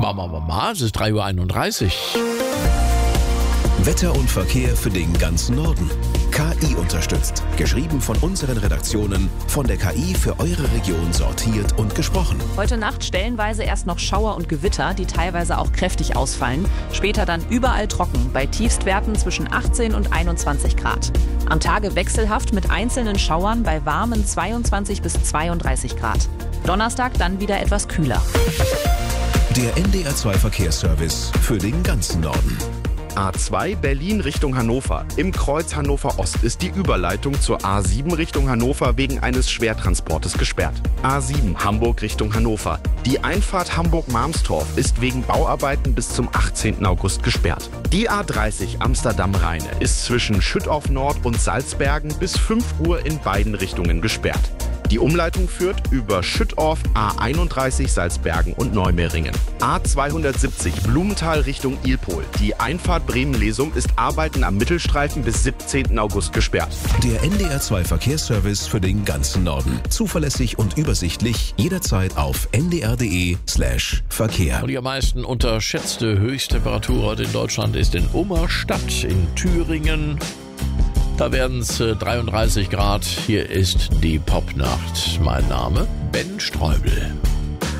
Es ist 3:31 Uhr. Wetter und Verkehr für den ganzen Norden. KI unterstützt. Geschrieben von unseren Redaktionen, von der KI für eure Region sortiert und gesprochen. Heute Nacht stellenweise erst noch Schauer und Gewitter, die teilweise auch kräftig ausfallen. Später dann überall trocken, bei Tiefstwerten zwischen 18 und 21 Grad. Am Tage wechselhaft mit einzelnen Schauern bei warmen 22 bis 32 Grad. Donnerstag dann wieder etwas kühler. Der NDR 2 Verkehrsservice für den ganzen Norden. A2 Berlin Richtung Hannover. Im Kreuz Hannover Ost ist die Überleitung zur A7 Richtung Hannover wegen eines Schwertransportes gesperrt. A7 Hamburg Richtung Hannover. Die Einfahrt Hamburg-Marmstorf ist wegen Bauarbeiten bis zum 18. August gesperrt. Die A30 Amsterdam-Rheine ist zwischen Schüttorf Nord und Salzbergen bis 5 Uhr in beiden Richtungen gesperrt. Die Umleitung führt über Schüttorf, A31 Salzbergen und Neumehringen. A270 Blumenthal Richtung Ilpol. Die Einfahrt Bremen-Lesum ist Arbeiten am Mittelstreifen bis 17. August gesperrt. Der NDR 2 Verkehrsservice für den ganzen Norden. Zuverlässig und übersichtlich, jederzeit auf ndr.de/Verkehr. Und die am meisten unterschätzte Höchsttemperatur heute in Deutschland ist in Ummerstadt in Thüringen. Da werden es 33 Grad. Hier ist die Popnacht. Mein Name Ben Streubel.